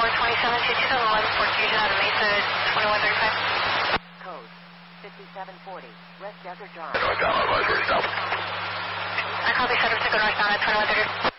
Tower 27 to 2011 for fusion out of Mesa 2135. Code 5740, West Desert Drive. I copy Center to go northbound at 2130.